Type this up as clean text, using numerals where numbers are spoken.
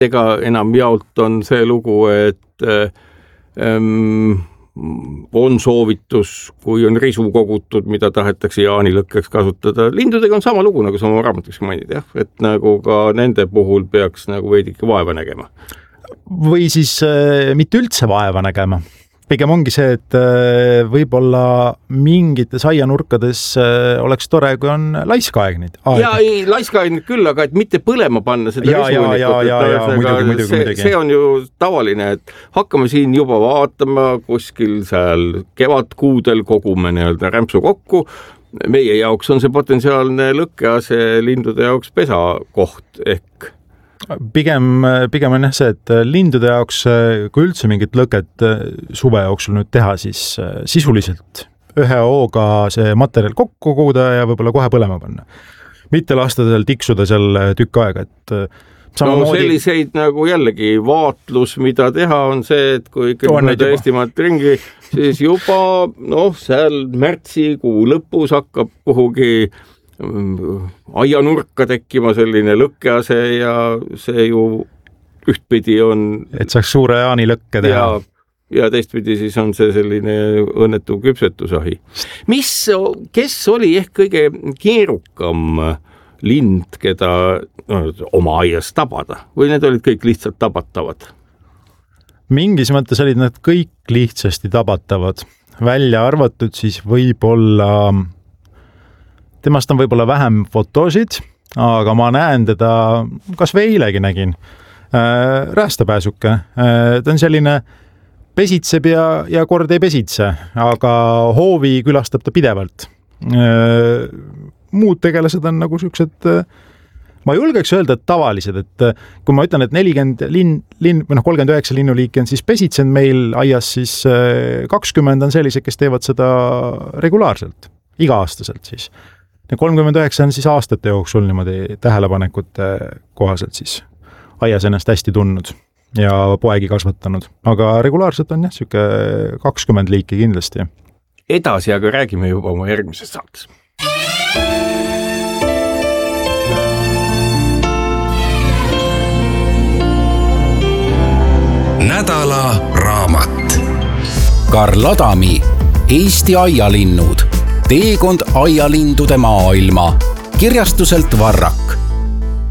ega enam jaolt on see lugu, et on soovitus, kui on risu kogutud, mida tahetakse jaanilõkkeks kasutada. Lindudega on sama lugu, nagu sa oma raamatuks mainid, jah? Et nagu ka nende puhul peaks nagu veidike vaeva nägema. Või siis mitte üldse vaeva nägema. Pigem ongi see, et võib-olla mingites aianurkades oleks tore, kui on laiskaaegnid. Jaa, ei, laiskaaegnid küll, aga et mitte põlema panna seda muidugi. See on ju tavaline, et hakkame siin juba vaatama kuskil seal kevadkuudel kogume nii-öelda rämpsu kokku. Meie jaoks on see potentsiaalne lõkkease, lindude jaoks pesakoht ehk Pigem on jah see, et lindude jaoks, kui üldse mingit lõket suve jooksul nüüd teha, siis sisuliselt ühe hooga see materjal kokku koguda ja võib-olla kohe põlema panna. Mitte lasta seal tiksuda seal tükk aega, et samamoodi... selliseid nagu jällegi vaatlus, mida teha on see, et kui mööda Eestimaalt ringi, siis juba seal märtsikuu lõpus hakkab kuhugi aianurka tekkima selline lõkkease ja see ju ühtpidi on... Et saaks suure jaanilõkke teha. Ja teistpidi siis on see selline õnnetu küpsetusahi. Kes oli ehk kõige keerukam lind, keda oma aias tabada? Või need olid kõik lihtsalt tabatavad? Mingis mõttes olid need kõik lihtsasti tabatavad. Välja arvatud siis võib-olla... Temast on võib-olla vähem fotosid, aga ma näen teda, kas või eilegi nägin, räästapääsuke. Ta on selline pesitseb ja kord ei pesitse, aga hoovi külastab ta pidevalt. Muud tegelased on nagu sellised, ma julgeks öelda, et tavalised, et kui ma ütlen, et 40 39 linnuliiki on siis pesitsenud meil aias, siis 20 on sellised, kes teevad seda regulaarselt, iga-aastaselt siis. 39 on siis aastate jooksul niimoodi tähelepanekute kohaselt siis aias ennast hästi tundnud ja poegi kasvatanud. Aga regulaarselt on jah, siuke 20 liiki kindlasti. Edasi aga räägime juba oma järgmises saates. Nädala raamat. Karl Adami Eesti aialinnud. Teekond aialindude maailma. Kirjastuselt Varrak.